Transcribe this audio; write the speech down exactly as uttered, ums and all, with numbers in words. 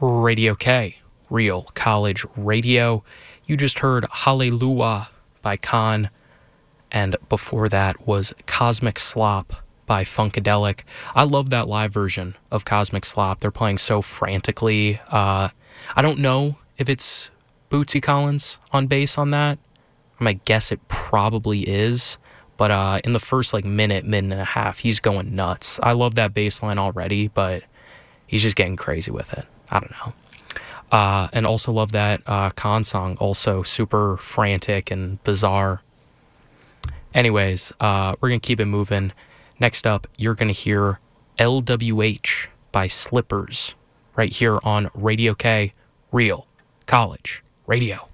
Radio K, Real College Radio. You just heard Hallelujah by Khan, and before that was Cosmic Slop by Funkadelic. I love that live version of Cosmic Slop. They're playing so frantically. Uh, I don't know if it's Bootsy Collins on bass on that. I might guess it probably is. But uh, in the first like minute, minute and a half, he's going nuts. I love that bass line already, but he's just getting crazy with it. I don't know. Uh, and also love that uh, Khan song, also super frantic and bizarre. Anyways, uh, we're going to keep it moving. Next up, you're going to hear L W H by Slippers right here on Radio K, Real College Radio.